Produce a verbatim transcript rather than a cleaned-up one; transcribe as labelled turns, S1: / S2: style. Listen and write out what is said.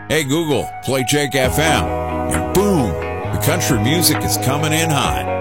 S1: Hey Google, play Jake F M. And boom, the country music is coming in hot.